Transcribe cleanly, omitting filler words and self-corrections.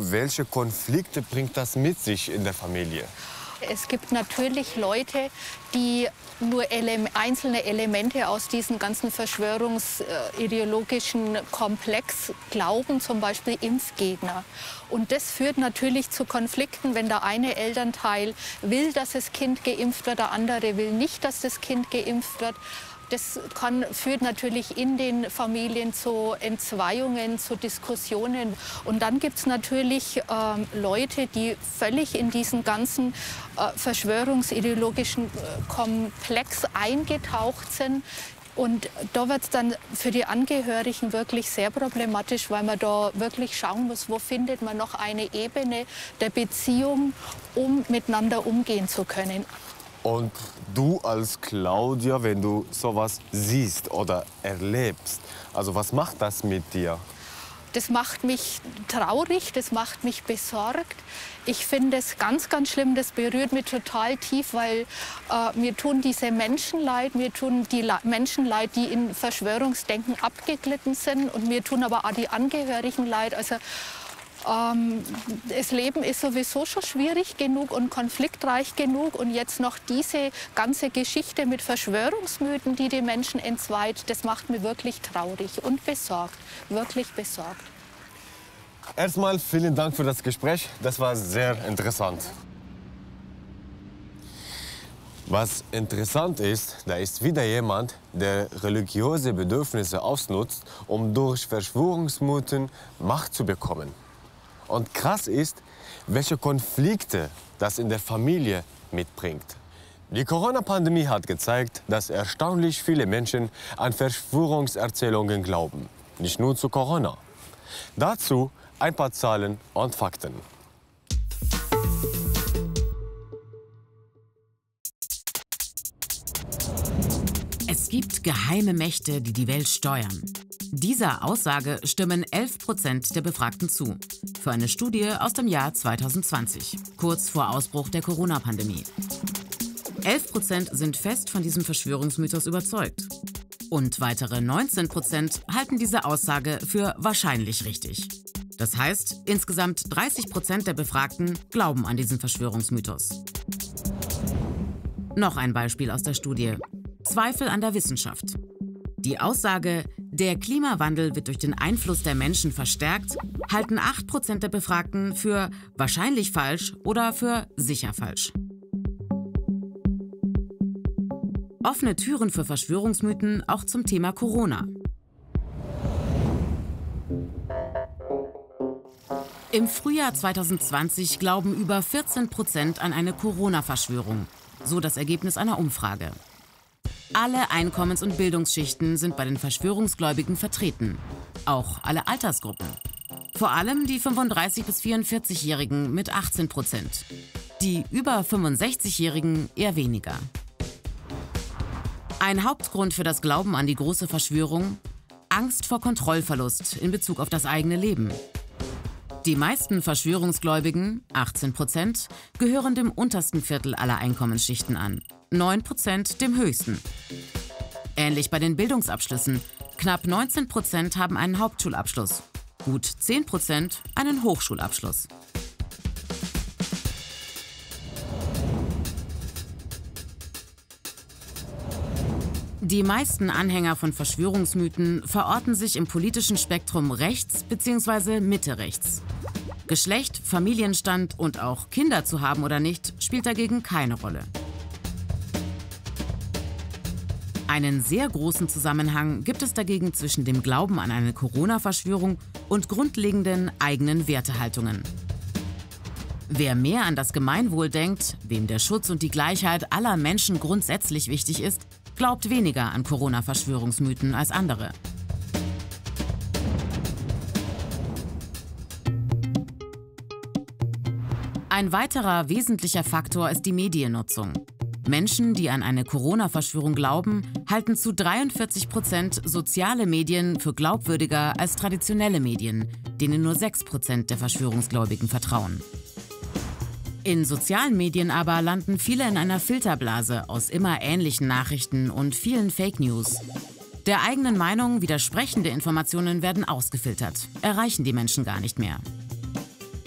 welche Konflikte bringt das mit sich in der Familie? Es gibt natürlich Leute, die nur einzelne Elemente aus diesem ganzen verschwörungsideologischen Komplex glauben, zum Beispiel Impfgegner. Und das führt natürlich zu Konflikten, wenn der eine Elternteil will, dass das Kind geimpft wird, der andere will nicht, dass das Kind geimpft wird. Das führt natürlich in den Familien zu Entzweiungen, zu Diskussionen. Und dann gibt es natürlich Leute, die völlig in diesen ganzen verschwörungsideologischen Komplex eingetaucht sind. Und da wird es dann für die Angehörigen wirklich sehr problematisch, weil man da wirklich schauen muss, wo findet man noch eine Ebene der Beziehung, um miteinander umgehen zu können. Und du als Claudia, wenn du sowas siehst oder erlebst, also was macht das mit dir? Das macht mich traurig, das macht mich besorgt. Ich finde es ganz, ganz schlimm, das berührt mich total tief, weil mir tun diese Menschen leid, mir tun die Menschen leid, die in Verschwörungsdenken abgeglitten sind, und mir tun aber auch die Angehörigen leid. Also das Leben ist sowieso schon schwierig genug und konfliktreich genug, und jetzt noch diese ganze Geschichte mit Verschwörungsmythen, die die Menschen entzweit, das macht mich wirklich traurig und besorgt, wirklich besorgt. Erstmal vielen Dank für das Gespräch, das war sehr interessant. Was interessant ist, da ist wieder jemand, der religiöse Bedürfnisse ausnutzt, um durch Verschwörungsmythen Macht zu bekommen. Und krass ist, welche Konflikte das in der Familie mitbringt. Die Corona-Pandemie hat gezeigt, dass erstaunlich viele Menschen an Verschwörungserzählungen glauben. Nicht nur zu Corona. Dazu ein paar Zahlen und Fakten. Es gibt geheime Mächte, die die Welt steuern. Dieser Aussage stimmen 11% der Befragten zu. Für eine Studie aus dem Jahr 2020, kurz vor Ausbruch der Corona-Pandemie. 11% sind fest von diesem Verschwörungsmythos überzeugt. Und weitere 19% halten diese Aussage für wahrscheinlich richtig. Das heißt, insgesamt 30% der Befragten glauben an diesen Verschwörungsmythos. Noch ein Beispiel aus der Studie. Zweifel an der Wissenschaft. Die Aussage, der Klimawandel wird durch den Einfluss der Menschen verstärkt, halten 8% der Befragten für wahrscheinlich falsch oder für sicher falsch. Offene Türen für Verschwörungsmythen auch zum Thema Corona. Im Frühjahr 2020 glauben über 14% an eine Corona-Verschwörung, so das Ergebnis einer Umfrage. Alle Einkommens- und Bildungsschichten sind bei den Verschwörungsgläubigen vertreten, auch alle Altersgruppen. Vor allem die 35- bis 44-Jährigen mit 18%, die über 65-Jährigen eher weniger. Ein Hauptgrund für das Glauben an die große Verschwörung: Angst vor Kontrollverlust in Bezug auf das eigene Leben. Die meisten Verschwörungsgläubigen, 18%, gehören dem untersten Viertel aller Einkommensschichten an, 9% dem höchsten. Ähnlich bei den Bildungsabschlüssen. Knapp 19% haben einen Hauptschulabschluss, gut 10% einen Hochschulabschluss. Die meisten Anhänger von Verschwörungsmythen verorten sich im politischen Spektrum rechts bzw. Mitte-rechts. Geschlecht, Familienstand und auch Kinder zu haben oder nicht, spielt dagegen keine Rolle. Einen sehr großen Zusammenhang gibt es dagegen zwischen dem Glauben an eine Corona-Verschwörung und grundlegenden eigenen Wertehaltungen. Wer mehr an das Gemeinwohl denkt, wem der Schutz und die Gleichheit aller Menschen grundsätzlich wichtig ist, glaubt weniger an Corona-Verschwörungsmythen als andere. Ein weiterer wesentlicher Faktor ist die Mediennutzung. Menschen, die an eine Corona-Verschwörung glauben, halten zu 43% soziale Medien für glaubwürdiger als traditionelle Medien, denen nur 6% der Verschwörungsgläubigen vertrauen. In sozialen Medien aber landen viele in einer Filterblase aus immer ähnlichen Nachrichten und vielen Fake News. Der eigenen Meinung widersprechende Informationen werden ausgefiltert, erreichen die Menschen gar nicht mehr.